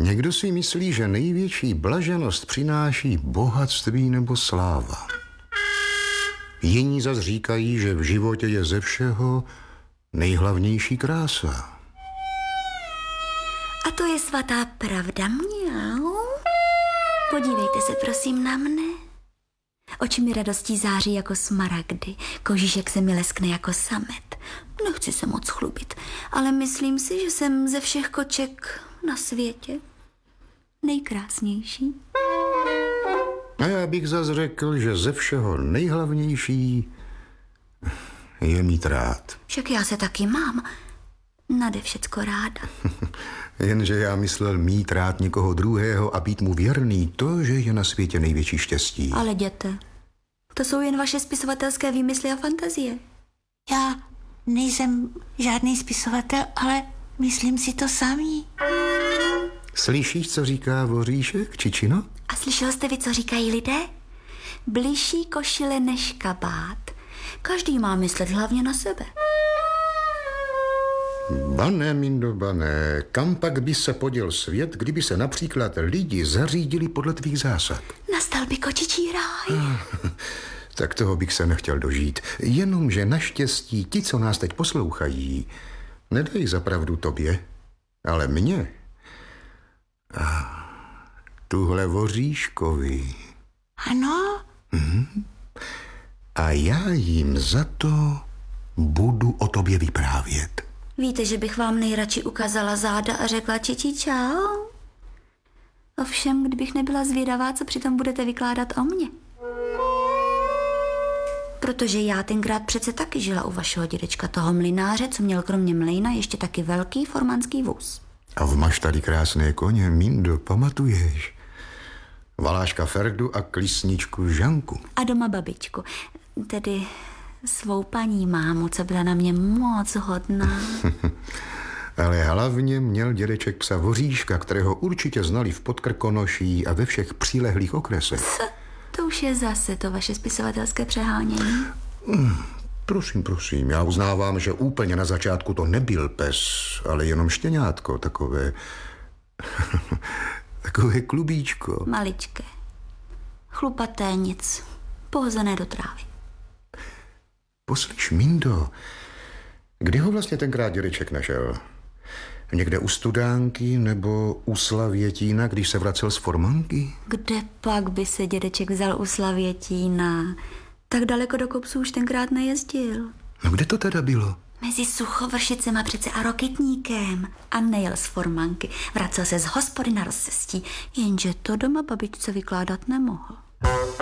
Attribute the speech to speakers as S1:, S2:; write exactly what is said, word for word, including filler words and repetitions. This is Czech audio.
S1: Někdo si myslí, že největší blaženost přináší bohatství nebo sláva. Jiní zas říkají, že v životě je ze všeho nejhlavnější krása.
S2: A to je svatá pravda, mňau. Podívejte se prosím na mne. Oči mi radostí září jako smaragdy, kožíšek se mi leskne jako samet. Nechci se moc chlubit, ale myslím si, že jsem ze všech koček na světě nejkrásnější.
S1: A já bych zas řekl, že ze všeho nejhlavnější je mít rád.
S2: Však já se taky mám nade všecko ráda.
S1: Jenže já myslel mít rád někoho druhého a být mu věrný, to, že je na světě největší štěstí.
S2: Ale jděte, to jsou jen vaše spisovatelské výmysly a fantazie.
S3: Já nejsem žádný spisovatel, ale myslím si to samý.
S1: Slyšíš, co říká voříšek, Čičino?
S2: A slyšel jste vy, co říkají lidé? Bližší košile než kabát. Každý má myslet hlavně na sebe.
S1: Bané, Mindo, bané, kam pak by se poděl svět, kdyby se například lidi zařídili podle tvých zásad?
S2: Nastal by kočičí ráj.
S1: Ah, tak toho bych se nechtěl dožít. Jenomže naštěstí ti, co nás teď poslouchají, nedají za pravdu tobě, ale mně. A tuhle voříškovi.
S3: Ano?
S1: Mhm. A já jim za to budu o tobě vyprávět.
S2: Víte, že bych vám nejradši ukázala záda a řekla čiči čau? Ovšem, kdybych nebyla zvědavá, co přitom budete vykládat o mně. Protože já tenkrát přece taky žila u vašeho dědečka, toho mlynáře, co měl kromě mlejna ještě taky velký formanský vůz.
S1: A v máš tady krásné koně, Mindo, pamatuješ? Valáška Ferdu a klísničku Žanku.
S2: A doma babičku, tedy svou paní mámu, co byla na mě moc hodná.
S1: Ale hlavně měl dědeček psa Voříška, kterého určitě znali v Podkrkonoší a ve všech přilehlých okresech.
S2: Co? To už je zase to vaše spisovatelské přehánění.
S1: Hmm, prosím, prosím, já uznávám, že úplně na začátku to nebyl pes, ale jenom štěňátko, takové... takové klubíčko.
S2: Maličké. Chlupaté nic. Pohozené do trávy.
S1: Poslyš, Mindo, kdy ho vlastně tenkrát dědeček našel? Někde u Studánky nebo u Slavětína, když se vracel z Formanky?
S2: Kde pak by se dědeček vzal u Slavětína? Tak daleko do kopců už tenkrát nejezdil.
S1: No kde to teda bylo?
S2: Mezi Suchovršicema přece a Rokitníkem. A nejel z Formanky. Vracel se z hospody na rozcestí, jenže to doma babičce vykládat nemohl.